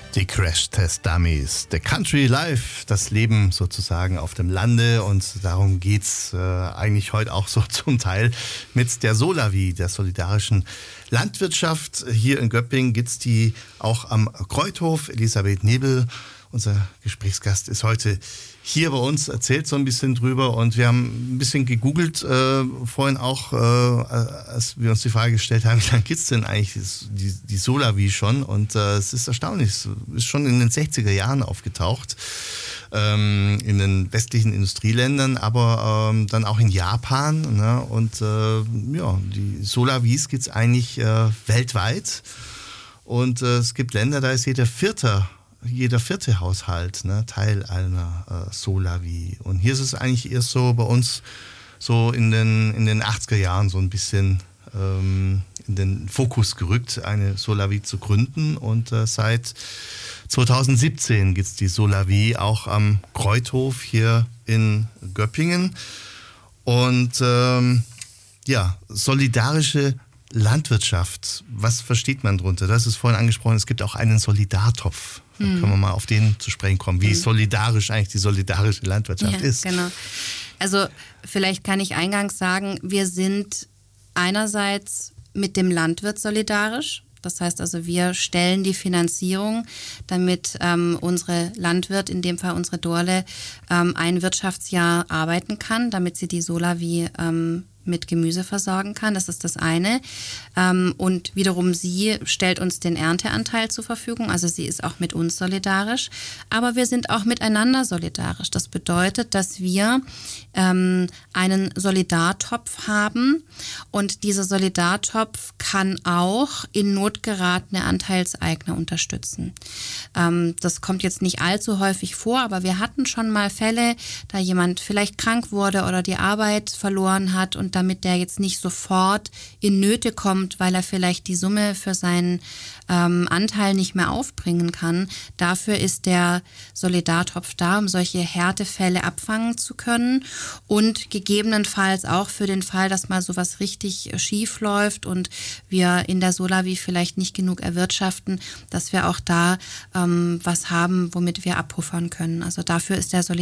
Die Crash-Test-Dummies, der Country Life, das Leben sozusagen auf dem Lande, und darum geht's eigentlich heute auch so zum Teil mit der Solawi, der solidarischen Landwirtschaft. Hier in Göppingen gibt's die auch am Kreuthof. Elisabeth Nebel, unser Gesprächsgast, ist heute hier bei uns, erzählt so ein bisschen drüber, und wir haben ein bisschen gegoogelt vorhin auch, als wir uns die Frage gestellt haben, wie lange gibt es denn eigentlich die Solawi schon, und es ist erstaunlich, es ist schon in den 60er Jahren aufgetaucht, in den westlichen Industrieländern, aber dann auch in Japan, ne? Und die Solawis gibt es eigentlich weltweit, und es gibt Länder, da ist jeder vierte Haushalt, ne, Teil einer Solawi. Und hier ist es eigentlich erst so bei uns so in den 80er Jahren so ein bisschen in den Fokus gerückt, eine Solawi zu gründen. Und seit 2017 gibt es die Solawi auch am Kreuthof hier in Göppingen. Und solidarische Landwirtschaft, was versteht man darunter? Das ist vorhin angesprochen, es gibt auch einen Solidartopf. Da können wir mal auf den zu sprechen kommen, wie solidarisch eigentlich die solidarische Landwirtschaft ist. Genau. Also vielleicht kann ich eingangs sagen, wir sind einerseits mit dem Landwirt solidarisch. Das heißt also, wir stellen die Finanzierung, damit unsere Landwirt, in dem Fall unsere Dorle, ein Wirtschaftsjahr arbeiten kann, damit sie die Solawi mit Gemüse versorgen kann. Das ist das eine. Und wiederum sie stellt uns den Ernteanteil zur Verfügung. Also sie ist auch mit uns solidarisch. Aber wir sind auch miteinander solidarisch. Das bedeutet, dass wir einen Solidartopf haben. Und dieser Solidartopf kann auch in Not geratene Anteilseigner unterstützen. Das kommt jetzt nicht allzu häufig vor, aber wir hatten schon mal Fälle, da jemand vielleicht krank wurde oder die Arbeit verloren hat, und damit der jetzt nicht sofort in Nöte kommt, weil er vielleicht die Summe für seinen Anteil nicht mehr aufbringen kann. Dafür ist der Solidartopf da, um solche Härtefälle abfangen zu können, und gegebenenfalls auch für den Fall, dass mal sowas richtig schief läuft und wir in der Solawi vielleicht nicht genug erwirtschaften, dass wir auch da was haben, womit wir abpuffern können. Also dafür ist der